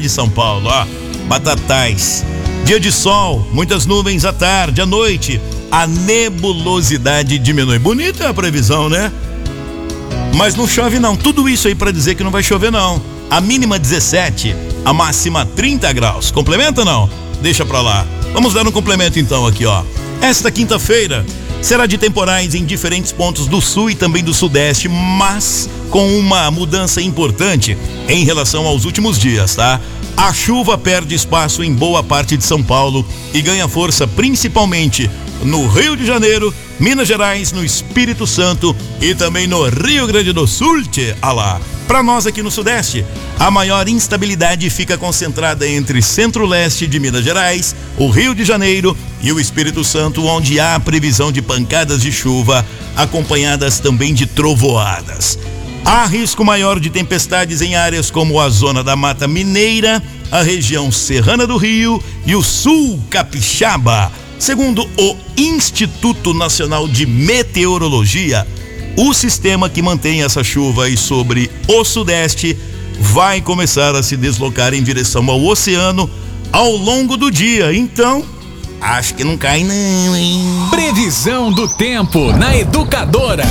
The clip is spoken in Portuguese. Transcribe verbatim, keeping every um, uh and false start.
de São Paulo, ó, Batatais. Dia de sol, muitas nuvens à tarde, à noite, a nebulosidade diminui. Bonita a previsão, né? Mas não chove não, tudo isso aí pra dizer que não vai chover não. A mínima dezessete, a máxima trinta graus. Complementa ou não? Deixa pra lá. Vamos dar um complemento então aqui, ó. Esta quinta-feira será de temporais em diferentes pontos do sul e também do sudeste, mas com uma mudança importante em relação aos últimos dias, tá? A chuva perde espaço em boa parte de São Paulo e ganha força principalmente no Rio de Janeiro, Minas Gerais, no Espírito Santo e também no Rio Grande do Sul. Ah lá. Para nós aqui no Sudeste, a maior instabilidade fica concentrada entre centro-leste de Minas Gerais, o Rio de Janeiro e o Espírito Santo, onde há previsão de pancadas de chuva, acompanhadas também de trovoadas. Há risco maior de tempestades em áreas como a zona da Mata Mineira, a região serrana do Rio e o sul capixaba. Segundo o Instituto Nacional de Meteorologia, o sistema que mantém essa chuva aí sobre o Sudeste vai começar a se deslocar em direção ao oceano ao longo do dia. Então, acho que não cai não, hein? Previsão do tempo na Educadora.